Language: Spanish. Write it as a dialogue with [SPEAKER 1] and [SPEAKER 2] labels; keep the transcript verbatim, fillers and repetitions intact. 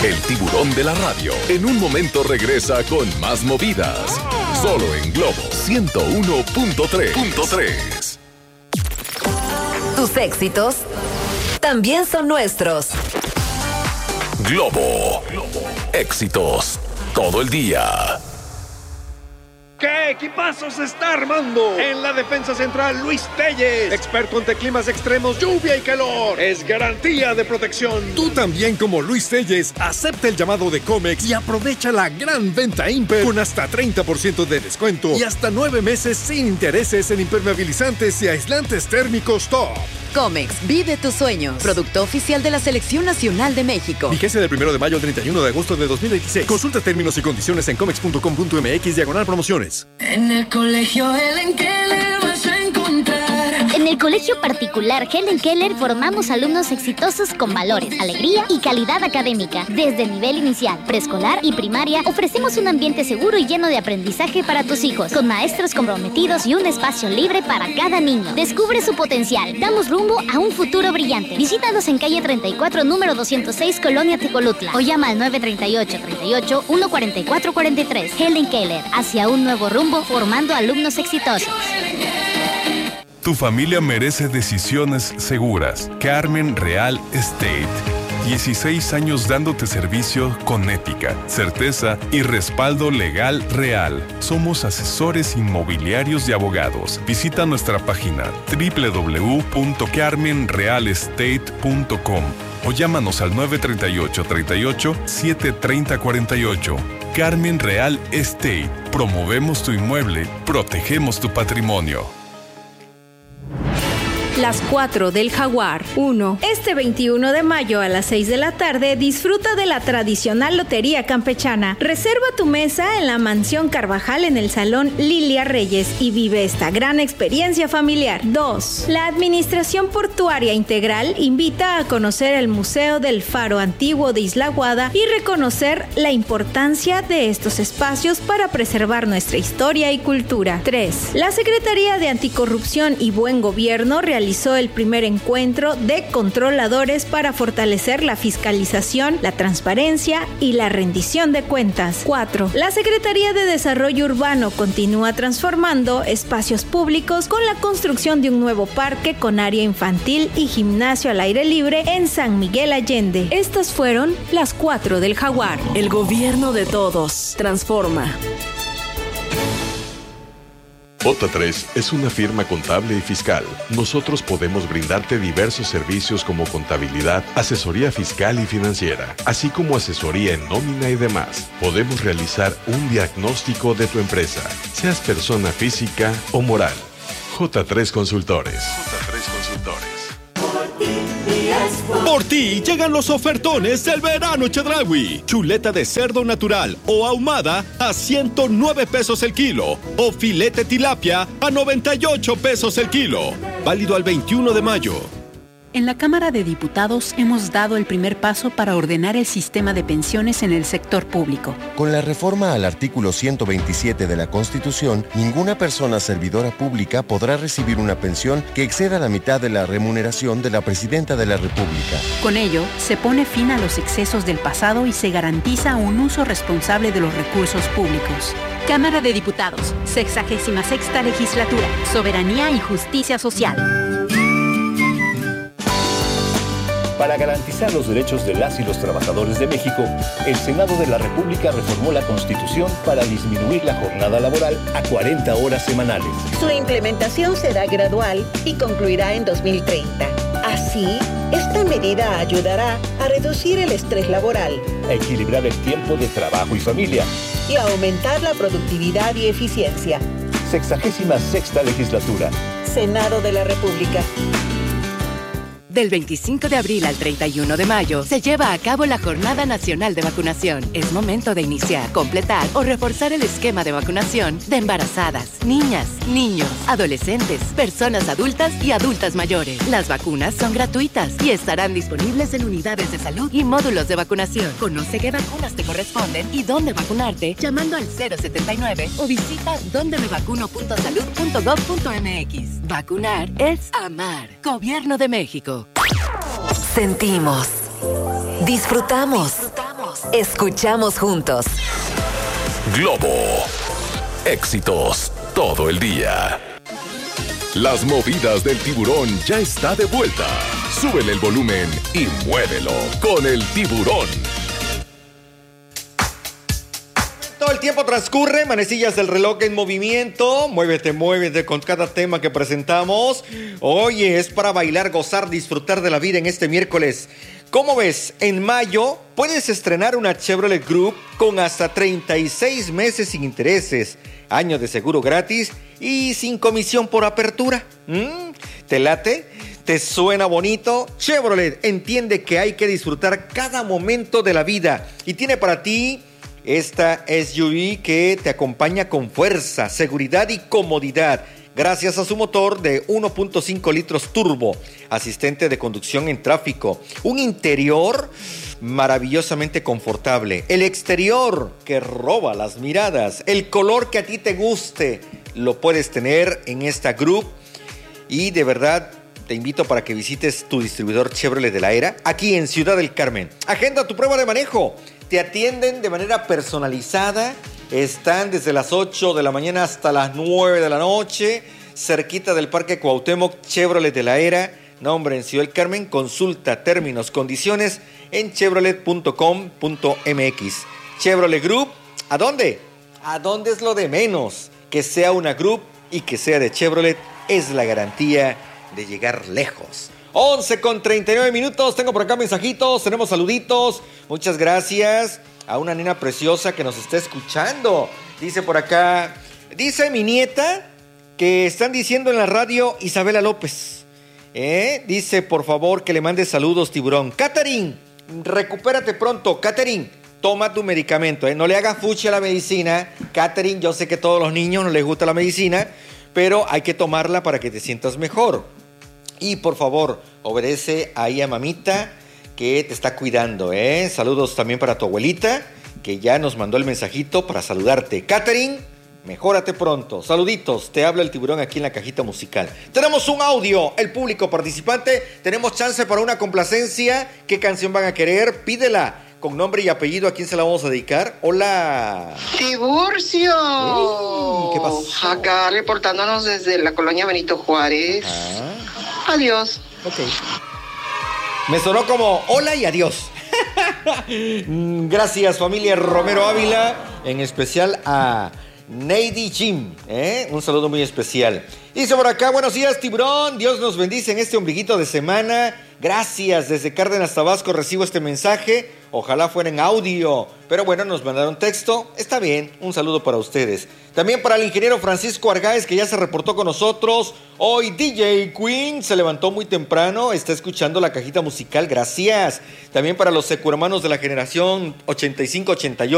[SPEAKER 1] el tiburón de la radio. En un momento regresa con más movidas. Solo en Globo ciento uno punto tres.
[SPEAKER 2] Tus éxitos también son nuestros.
[SPEAKER 1] Globo. Éxitos todo el día.
[SPEAKER 3] ¿Qué equipazo se está armando? En la defensa central, Luis Telles, experto ante climas extremos, lluvia y calor. Es garantía de protección.
[SPEAKER 4] Tú también, como Luis Telles, acepta el llamado de Comex y aprovecha la gran venta Imper con hasta treinta por ciento de descuento y hasta nueve meses sin intereses en impermeabilizantes y aislantes térmicos top.
[SPEAKER 2] Comex, vive tus sueños. Producto oficial de la Selección Nacional de México.
[SPEAKER 4] Vigencia del primero de mayo al treinta y uno de agosto de dos mil veintiséis. Consulta términos y condiciones en comex punto com punto m x diagonal promociones.
[SPEAKER 5] En el colegio Helen Keller vas a encontrar.
[SPEAKER 6] En el colegio particular Helen Keller formamos alumnos exitosos con valores, alegría y calidad académica. Desde el nivel inicial, preescolar y primaria, ofrecemos un ambiente seguro y lleno de aprendizaje para tus hijos, con maestros comprometidos y un espacio libre para cada niño. Descubre su potencial. Damos rumbo a un futuro brillante. Visítanos en calle treinta y cuatro, número doscientos seis, Colonia Tecolutla, o llama al nueve tres ocho, tres ocho, uno cuatro cuatro cuatro tres. Helen Keller, hacia un nuevo rumbo, formando alumnos exitosos.
[SPEAKER 7] Tu familia merece decisiones seguras. Carmen Real Estate. dieciséis años dándote servicio con ética, certeza y respaldo legal real. Somos asesores inmobiliarios y abogados. Visita nuestra página doble u doble u doble u punto carmen real estate punto com o llámanos al nueve tres ocho, tres ocho, siete tres cero cuatro ocho. Carmen Real Estate. Promovemos tu inmueble, protegemos tu patrimonio.
[SPEAKER 8] Las cuatro del Jaguar. uno. Este veintiuno de mayo a las seis de la tarde disfruta de la tradicional lotería campechana. Reserva tu mesa en la Mansión Carvajal en el Salón Lilia Reyes y vive esta gran experiencia familiar. dos. La Administración Portuaria Integral invita a conocer el Museo del Faro Antiguo de Isla Aguada y reconocer la importancia de estos espacios para preservar nuestra historia y cultura. tres. La Secretaría de Anticorrupción y Buen Gobierno realiza realizó el primer encuentro de controladores para fortalecer la fiscalización, la transparencia y la rendición de cuentas. cuatro. La Secretaría de Desarrollo Urbano continúa transformando espacios públicos con la construcción de un nuevo parque con área infantil y gimnasio al aire libre en San Miguel Allende. Estas fueron las cuatro del Jaguar.
[SPEAKER 2] El gobierno de todos. Transforma.
[SPEAKER 9] J tres es una firma contable y fiscal. Nosotros podemos brindarte diversos servicios como contabilidad, asesoría fiscal y financiera, así como asesoría en nómina y demás. Podemos realizar un diagnóstico de tu empresa, seas persona física o moral. J tres Consultores. J tres Consultores.
[SPEAKER 10] Por ti llegan los ofertones del verano Chedraui. Chuleta de cerdo natural o ahumada a ciento nueve pesos el kilo. O filete tilapia a noventa y ocho pesos el kilo. Válido al veintiuno de mayo.
[SPEAKER 11] En la Cámara de Diputados hemos dado el primer paso para ordenar el sistema de pensiones en el sector público.
[SPEAKER 12] Con la reforma al artículo ciento veintisiete de la Constitución, ninguna persona servidora pública podrá recibir una pensión que exceda la mitad de la remuneración de la Presidenta de la República.
[SPEAKER 11] Con ello, se pone fin a los excesos del pasado y se garantiza un uso responsable de los recursos públicos. Cámara de Diputados, sexagésima sexta legislatura, soberanía y justicia social.
[SPEAKER 13] Para garantizar los derechos de las y los trabajadores de México, el Senado de la República reformó la Constitución para disminuir la jornada laboral a cuarenta horas semanales.
[SPEAKER 14] Su implementación será gradual y concluirá en dos mil treinta. Así, esta medida ayudará a reducir el estrés laboral,
[SPEAKER 13] a equilibrar el tiempo de trabajo y familia
[SPEAKER 14] y a aumentar la productividad y eficiencia.
[SPEAKER 13] Sexagésima sexta legislatura.
[SPEAKER 14] Senado de la República.
[SPEAKER 2] Del veinticinco de abril al treinta y uno de mayo se lleva a cabo la Jornada Nacional de Vacunación. Es momento de iniciar, completar o reforzar el esquema de vacunación de embarazadas, niñas, niños, adolescentes, personas adultas y adultas mayores. Las vacunas son gratuitas y estarán disponibles en unidades de salud y módulos de vacunación. Conoce qué vacunas te corresponden y dónde vacunarte llamando al cero setenta y nueve o visita donde me vacuno punto salud punto gob punto mx. Vacunar es amar. Gobierno de México. Sentimos, disfrutamos, disfrutamos,
[SPEAKER 15] Todos escuchamos juntos.
[SPEAKER 1] Globo. Éxitos todo el día. Las movidas del tiburón ya está de vuelta. Súbele el volumen y muévelo con el tiburón.
[SPEAKER 16] Todo el tiempo transcurre, manecillas del reloj en movimiento. Muévete, muévete con cada tema que presentamos. Oye, es para bailar, gozar, disfrutar de la vida en este miércoles. ¿Cómo ves? En mayo puedes estrenar una Chevrolet Group con hasta treinta y seis meses sin intereses, año de seguro gratis y sin comisión por apertura. ¿Mm? ¿Te late? ¿Te suena bonito? Chevrolet entiende que hay que disfrutar cada momento de la vida y tiene para ti esta S U V que te acompaña con fuerza, seguridad y comodidad. Gracias a su motor de uno punto cinco litros turbo, asistente de conducción en tráfico, un interior maravillosamente confortable, el exterior que roba las miradas, el color que a ti te guste, lo puedes tener en esta Group y de verdad te invito para que visites tu distribuidor Chevrolet de la Era aquí en Ciudad del Carmen. Agenda tu prueba de manejo, te atienden de manera personalizada. Están desde las ocho de la mañana hasta las nueve de la noche, cerquita del Parque Cuauhtémoc, Chevrolet de la Era. Nombre en Ciudad del Carmen. Consulta términos, condiciones en chevrolet punto com punto m x. Chevrolet Group, ¿a dónde? ¿A dónde es lo de menos? Que sea una Group y que sea de Chevrolet es la garantía de llegar lejos. once con treinta y nueve minutos, tengo por acá mensajitos, tenemos saluditos. Muchas gracias a una nena preciosa que nos está escuchando. Dice por acá, dice mi nieta que están diciendo en la radio Isabela López. ¿Eh? Dice, por favor, que le mande saludos, tiburón. Catherine, recupérate pronto. Catherine, toma tu medicamento. ¿eh? No le hagas fuchi a la medicina. Catherine, yo sé que a todos los niños no les gusta la medicina, pero hay que tomarla para que te sientas mejor. Y por favor, obedece ahí a mamita que te está cuidando, ¿eh? Saludos también para tu abuelita, que ya nos mandó el mensajito para saludarte. Catherine, mejórate pronto. Saluditos, te habla el tiburón aquí en la cajita musical. Tenemos un audio, el público participante. Tenemos chance para una complacencia. ¿Qué canción van a querer? Pídela con nombre y apellido. ¿A quién se la vamos a dedicar? Hola.
[SPEAKER 17] Tiburcio.
[SPEAKER 16] Uy, ¿qué pasó?
[SPEAKER 17] Acá reportándonos desde la colonia Benito Juárez.
[SPEAKER 16] Ah.
[SPEAKER 17] Adiós.
[SPEAKER 16] Ok. Me sonó como hola y adiós. Gracias, familia Romero Ávila, en especial a Neidy Jim, ¿eh? Un saludo muy especial. Dice por acá, buenos días, tiburón. Dios nos bendice en este ombliguito de semana. Gracias, desde Cárdenas, Tabasco recibo este mensaje. Ojalá fuera en audio, pero bueno, nos mandaron texto. Está bien, un saludo para ustedes. También para el ingeniero Francisco Argáez, que ya se reportó con nosotros. Hoy D J Queen se levantó muy temprano, está escuchando la cajita musical. Gracias. También para los secuhermanos de la generación ochenta y cinco ochenta y ocho.